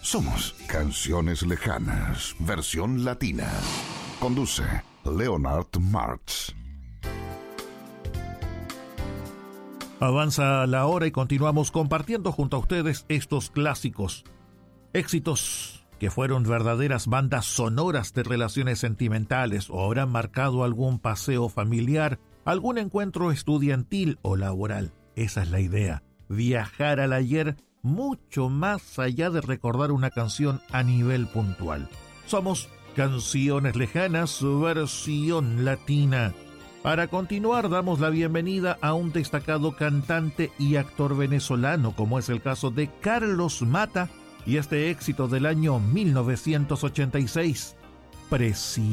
Somos Canciones Lejanas, versión latina. Conduce Leonard Martz. Avanza la hora y continuamos compartiendo junto a ustedes estos clásicos. Éxitos que fueron verdaderas bandas sonoras de relaciones sentimentales o habrán marcado algún paseo familiar, algún encuentro estudiantil o laboral. Esa es la idea, viajar al ayer mucho más allá de recordar una canción a nivel puntual. Somos Canciones Lejanas, versión latina. Para continuar, damos la bienvenida a un destacado cantante y actor venezolano, como es el caso de Carlos Mata, y este éxito del año 1986, Presión.